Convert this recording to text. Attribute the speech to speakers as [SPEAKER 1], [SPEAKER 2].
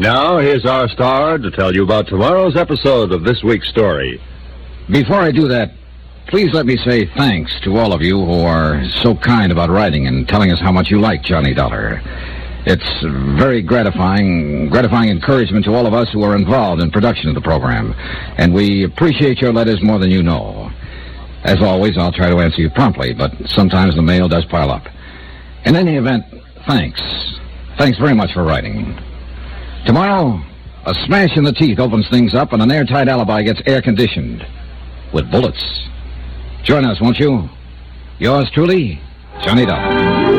[SPEAKER 1] Now, here's our star to tell you about tomorrow's episode of this week's story.
[SPEAKER 2] Before I do that, please let me say thanks to all of you who are so kind about writing and telling us how much you like Johnny Dollar. It's very gratifying encouragement to all of us who are involved in production of the program, and we appreciate your letters more than you know. As always, I'll try to answer you promptly, but sometimes the mail does pile up. In any event, thanks. Thanks very much for writing. Tomorrow, a smash in the teeth opens things up and an airtight alibi gets air-conditioned with bullets. Join us, won't you? Yours truly, Johnny Dollar.